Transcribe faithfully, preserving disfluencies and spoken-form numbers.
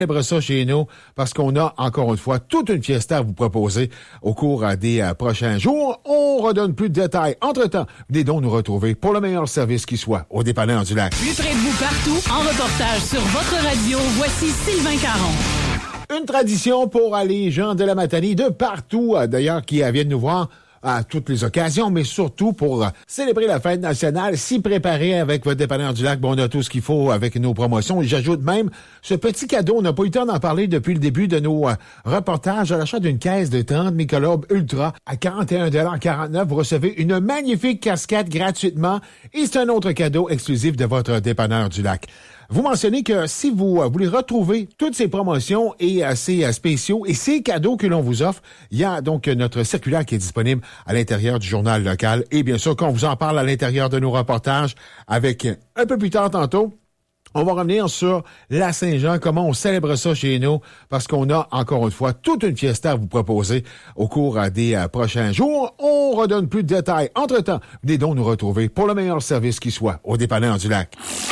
célèbre ça chez nous parce qu'on a encore une fois toute une fiesta à vous proposer au cours euh, des euh, prochains jours. On redonne plus de détails. Entre-temps, venez donc nous retrouver pour le meilleur service qui soit au Dépanneur du Lac. Plus près de vous partout, en reportage sur votre radio, voici Sylvain Caron. Une tradition pour les gens de la Matanie de partout, euh, d'ailleurs, qui euh, viennent nous voir à toutes les occasions, mais surtout pour euh, célébrer la fête nationale, s'y préparer avec votre Dépanneur du Lac. Bon, on a tout ce qu'il faut avec nos promotions. Et j'ajoute même ce petit cadeau. On n'a pas eu le temps d'en parler depuis le début de nos euh, reportages. À l'achat d'une caisse de trente Michelob Ultra à quarante et un quarante-neuf, vous recevez une magnifique casquette gratuitement. Et c'est un autre cadeau exclusif de votre Dépanneur du Lac. Vous mentionnez que si vous euh, voulez retrouver toutes ces promotions et euh, ces euh, spéciaux et ces cadeaux que l'on vous offre, il y a donc euh, notre circulaire qui est disponible à l'intérieur du journal local. Et bien sûr, qu'on vous en parle à l'intérieur de nos reportages avec euh, un peu plus tard tantôt. On va revenir sur la Saint-Jean, comment on célèbre ça chez nous, parce qu'on a encore une fois toute une fiesta à vous proposer au cours euh, des euh, prochains jours. On redonne plus de détails. Entre-temps, venez donc nous retrouver pour le meilleur service qui soit au Dépanneur du Lac.